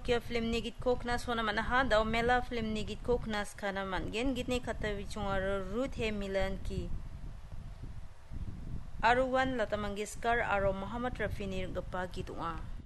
Kia film ni git koknas hona man ha daw mela film ni git koknas kana man gen git ni kata wichunga Ruth He Milan ki Aruwan Lata Mangeshkar aro Muhammad Rafi ni gapa git wa